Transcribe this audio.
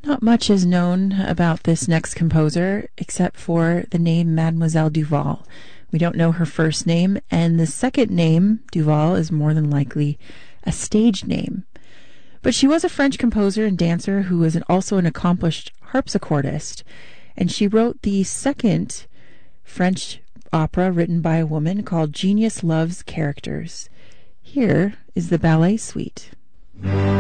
Not much is known about this next composer except for the name Mademoiselle Duval. We don't know her first name, and the second name, Duval, is more than likely a stage name. But she was a French composer and dancer who was also an accomplished harpsichordist, and she wrote the second French opera written by a woman called Genius Loves Characters. Here is the ballet suite.